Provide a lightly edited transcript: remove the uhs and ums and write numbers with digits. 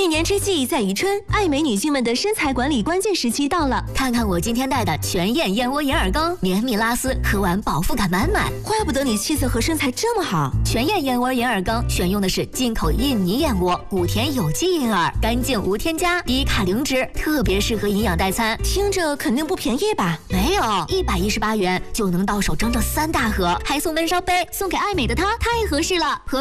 一年之计在于春，爱美女性们的身材管理关键时期到了。 看看我今天带的全燕燕窝银耳羹，绵密拉丝，喝完饱腹感满满。 怪不得你气色和身材这么好。 全燕燕窝银耳羹选用的是进口印尼燕窝，谷田有机银耳，干净无添加，低卡零脂，特别适合营养代餐。 听着肯定不便宜吧？ 没有，118元就能到手整整3大盒，还送温烧杯，送给爱美的她太合适了。